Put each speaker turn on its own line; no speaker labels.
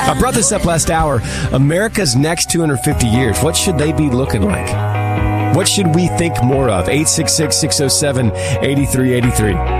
I brought this up last hour. America's next 250 years, what should they be looking like? What should we think more of? 866-607-8383.